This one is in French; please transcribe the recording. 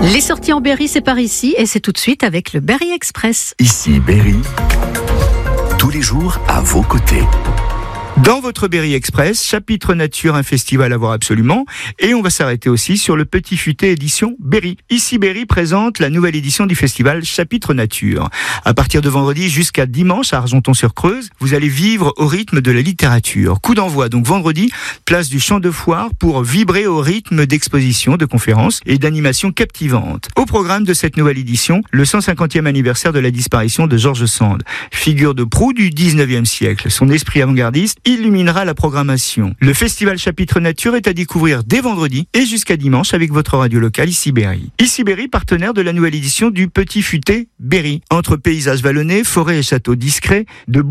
Les sorties en Berry, c'est par ici et c'est tout de suite avec le Berry Express. Ici Berry, tous les jours à vos côtés. Dans votre Berry Express, chapitre nature, un festival à voir absolument. Et on va s'arrêter aussi sur le Petit Futé édition Berry. Ici Berry présente la nouvelle édition du festival Chapitre Nature. À partir de vendredi jusqu'à dimanche à Argenton-sur-Creuse, vous allez vivre au rythme de la littérature. Coup d'envoi donc vendredi, place du Champ de Foire pour vibrer au rythme d'expositions, de conférences et d'animations captivantes. Au programme de cette nouvelle édition, le 150e anniversaire de la disparition de George Sand. Figure de proue du 19e siècle. Son esprit avant-gardiste illuminera la programmation. Le festival Chapitre Nature est à découvrir dès vendredi et jusqu'à dimanche avec votre radio locale Ici Berry. Ici Berry, partenaire de la nouvelle édition du Petit Futé Berry. Entre paysages vallonnés, forêts et châteaux discrets, de